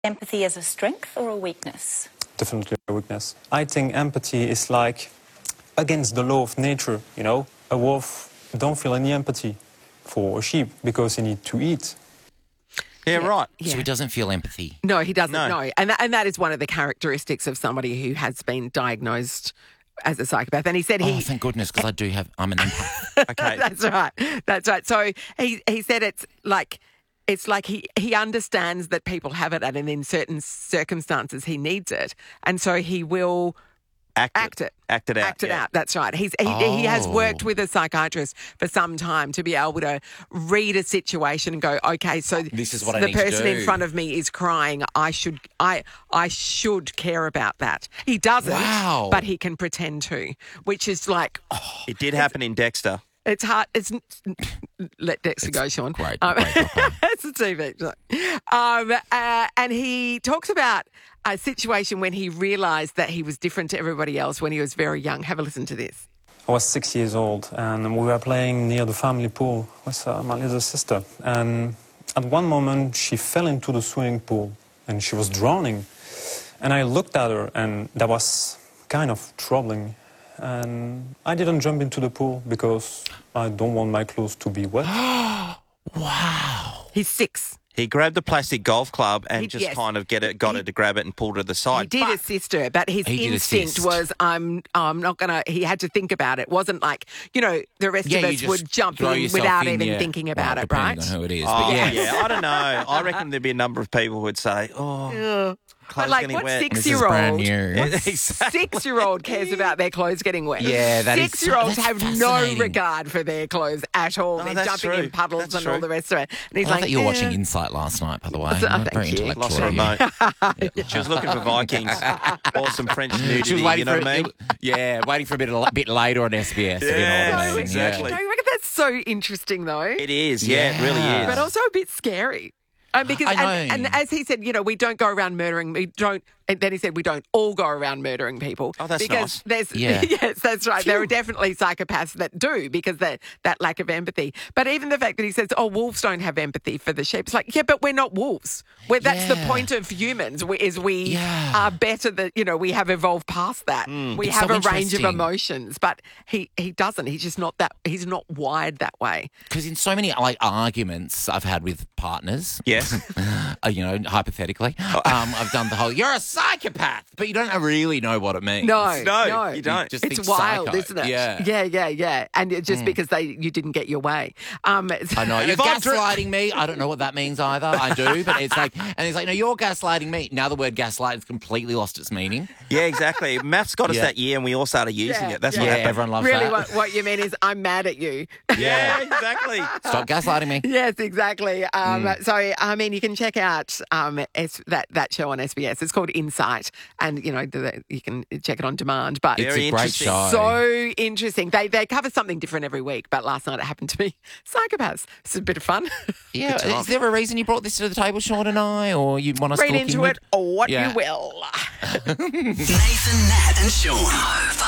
Empathy as a strength or a weakness? Definitely a weakness. I think empathy is like against the law of nature, you know. A wolf don't feel any empathy for a sheep because he need to eat. Yeah, right. So he doesn't feel empathy. No, he doesn't. No. And that is one of the characteristics of somebody who has been diagnosed as a psychopath. And he said Oh, thank goodness, because I'm an empath. Okay. That's right. So he said it's like he understands that people have it, and in certain circumstances he needs it, and so he will act it out. That's right. He has worked with a psychiatrist for some time to be able to read a situation and go, okay, so this is what I the need to person do. in front of me is crying. I should care about that. He doesn't, but he can pretend to, which is like It did happen in Dexter. it's hard. Let Dexter go, Sean. Great. It's a TV show. And he talks about a situation when he realised that he was different to everybody else when he was very young. Have a listen to this. I was 6 years old and we were playing near the family pool with my little sister. And at one moment she fell into the swimming pool and she was drowning. And I looked at her and that was kind of troubling. And I didn't jump into the pool because I don't want my clothes to be wet. Wow. He's 6. He grabbed the plastic golf club and Yes. kind of got her to grab it and pulled her to the He side. did assist her, but his He did instinct assist. was, I'm not going to, he had to think about it. It wasn't like, the rest of you us just would jump throw in yourself without in, even thinking about it, depending right? on who it is. Oh, But yeah, I don't know. I reckon there'd be a number of people who would say, But clothes like, getting what wet. This is brand 6-year-old? new. 6-year-old cares about their clothes getting wet. Yeah, that is- 6-year-olds that's have no fascinating. regard for their clothes at all. Oh, They're that's jumping true. in puddles That's and all true. the rest of it. And he's I thought like, you were watching Insight last night, by the way. Thank Very you. Lost intellectual. her of you. remote. She was looking for Vikings or some French nudity, She was waiting you know for what I mean? waiting for a bit later on SBS. if you know what I Yeah, mean. exactly. Don't you reckon that's so interesting, though? It is, yeah, it really is. But also a bit scary. Because I know. and as he said, we don't go around murdering. We don't. And then he said, we don't all go around murdering people. Oh, that's because nice. There's, Yeah. Yes, that's right. There are definitely psychopaths that do because that lack of empathy. But even the fact that he says, wolves don't have empathy for the sheep. It's like, yeah, but we're not wolves. That's the Yeah. point of humans is we Yeah. are better than, we have evolved past that. We It's have so a range of interesting. emotions, but he doesn't. He's just not that, he's not wired that way. Because in so many arguments I've had with partners, Yes. hypothetically, I've done the whole, you're a psychopath, but you don't really know what it means. No, you don't. Just It's think wild, psycho. isn't it? Yeah. Yeah. And it's just because you didn't get your way. I know. You're gaslighting me. I don't know what that means either. I do, but it's like, and he's like, no, you're gaslighting me. Now the word gaslight has completely lost its meaning. Yeah, exactly. Maths got us Yeah. that year and we all started using Yeah, it. That's yeah. what Yeah, happened. everyone loves Really, that. what you mean is I'm mad at you. Yeah, exactly. Stop gaslighting me. Yes, exactly. So, you can check out that show on SBS. It's called Insight, and you can check it on demand. But It's Very a great interesting. show. so interesting. They cover something different every week. But last night it happened to be psychopaths. It's a bit of fun. Yeah, is there a reason you brought this to the table, Sean and I, or you want us to Read look into it or what Yeah. you will. Nathan, Nat, and Sean.